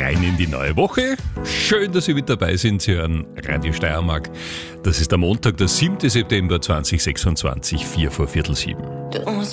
rein in die neue Woche. Schön, dass Sie mit dabei sind. Sie hören Radio Steiermark. Das ist der Montag, der 7. September 2026, 6:04.